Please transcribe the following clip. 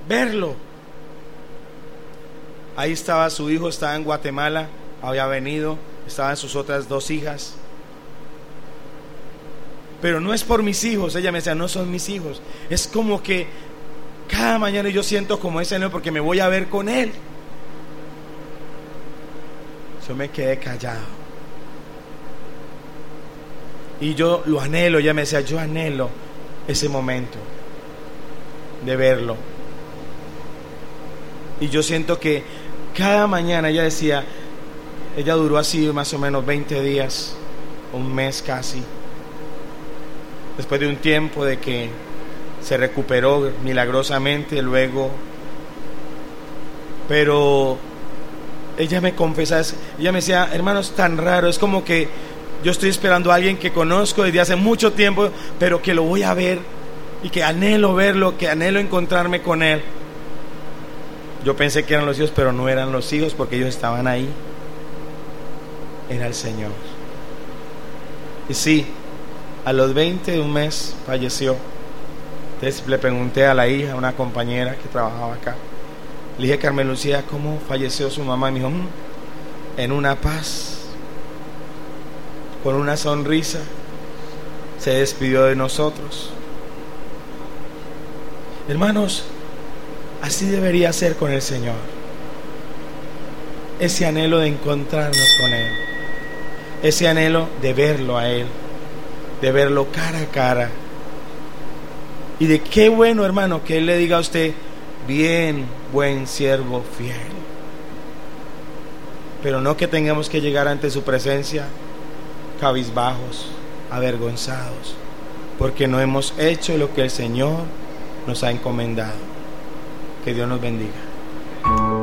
verlo. Ahí estaba su hijo, estaba en Guatemala, había venido, estaban sus otras 2 hijas. Pero no es por mis hijos, ella me decía, no son mis hijos. Es como que cada mañana yo siento como ese anhelo porque me voy a ver con él. Yo me quedé callado. Y yo lo anhelo, ella me decía, yo anhelo ese momento de verlo. Y yo siento que cada mañana ella decía, ella duró así más o menos 20 días, un mes casi. Después de un tiempo de que se recuperó milagrosamente luego, pero ella me confesaba, ella me decía, hermano, es tan raro, es como que yo estoy esperando a alguien que conozco desde hace mucho tiempo, pero que lo voy a ver y que anhelo verlo, que anhelo encontrarme con él. Yo pensé que eran los hijos, pero no eran los hijos porque ellos estaban ahí. Era el Señor. Y sí, a los 20 de un mes falleció. Entonces le pregunté a la hija, a una compañera que trabajaba acá, le dije, Carmen Lucía, ¿cómo falleció su mamá? Y me dijo, en una paz, con una sonrisa, se despidió de nosotros. Hermanos, así debería ser con el Señor. Ese anhelo de encontrarnos con Él, ese anhelo de verlo a Él, de verlo cara a cara. Y de qué bueno, hermano, que Él le diga a usted, bien, buen siervo fiel. Pero no que tengamos que llegar ante su presencia cabizbajos, avergonzados, porque no hemos hecho lo que el Señor nos ha encomendado. Que Dios nos bendiga.